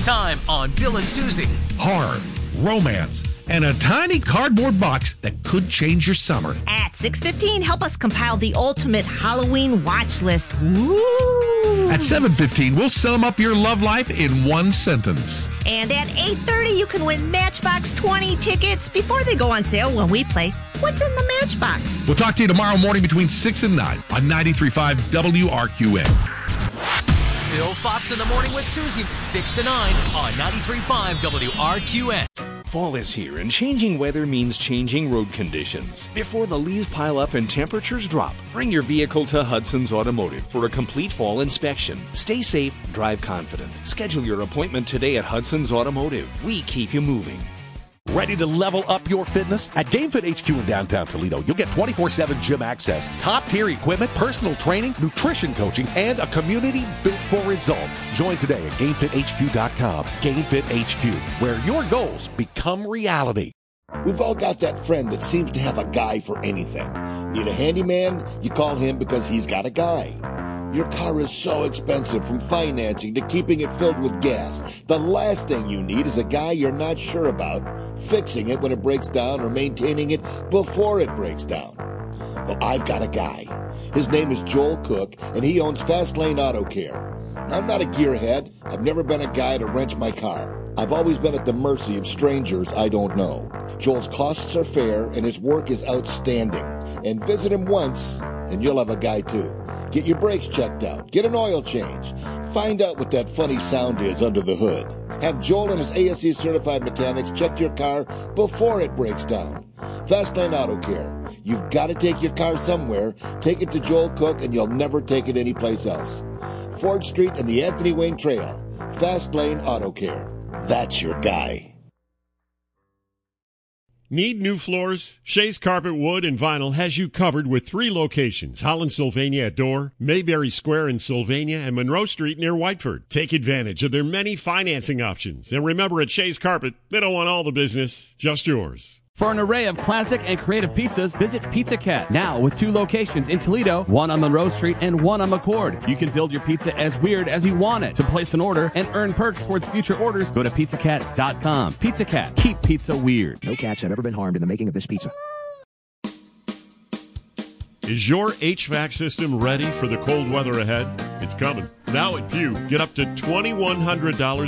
time on Bill and Susie. Horror, romance, and a tiny cardboard box that could change your summer. At 6:15, help us compile the ultimate Halloween watch list. Woo! At 7:15, we'll sum up your love life in one sentence. And at 8:30, you can win Matchbox 20 tickets before they go on sale when we play What's in the Matchbox? We'll talk to you tomorrow morning between 6 and 9 on 93.5 WRQN. Bill Fox in the Morning with Susie, 6 to 9 on 93.5 WRQN. Fall is here, and changing weather means changing road conditions. Before the leaves pile up and temperatures drop, bring your vehicle to Hudson's Automotive for a complete fall inspection. Stay safe, drive confident. Schedule your appointment today at Hudson's Automotive. We keep you moving. Ready to level up your fitness? At GameFit HQ in downtown Toledo, you'll get 24/7 gym access, top-tier equipment, personal training, nutrition coaching, and a community built for results. Join today at GameFitHQ.com. GameFit HQ, where your goals become reality. We've all got that friend that seems to have a guy for anything. Need a handyman? You call him because he's got a guy. Your car is so expensive, from financing to keeping it filled with gas. The last thing you need is a guy you're not sure about, fixing it when it breaks down or maintaining it before it breaks down. Well, I've got a guy. His name is Joel Cook, and he owns Fast Lane Auto Care. I'm not a gearhead. I've never been a guy to wrench my car. I've always been at the mercy of strangers I don't know. Joel's costs are fair, and his work is outstanding. And visit him once, and you'll have a guy too. Get your brakes checked out. Get an oil change. Find out what that funny sound is under the hood. Have Joel and his ASE certified mechanics check your car before it breaks down. Fastlane Auto Care. You've got to take your car somewhere. Take it to Joel Cook, and you'll never take it anyplace else. Ford Street and the Anthony Wayne Trail. Fastlane Auto Care. That's your guy. Need new floors? Shays Carpet Wood and Vinyl has you covered with 3 locations: Holland, Sylvania at Dorr, Mayberry Square in Sylvania, and Monroe Street near Whiteford. Take advantage of their many financing options. And remember, at Shays Carpet, they don't want all the business, just yours. For an array of classic and creative pizzas, visit Pizza Cat. Now with 2 locations in Toledo, one on Monroe Street and one on McCord. You can build your pizza as weird as you want it. To place an order and earn perks towards future orders, go to pizzacat.com. Pizza Cat. Keep pizza weird. No cats have ever been harmed in the making of this pizza. Is your HVAC system ready for the cold weather ahead? It's coming. Now at Pugh, get up to $2,100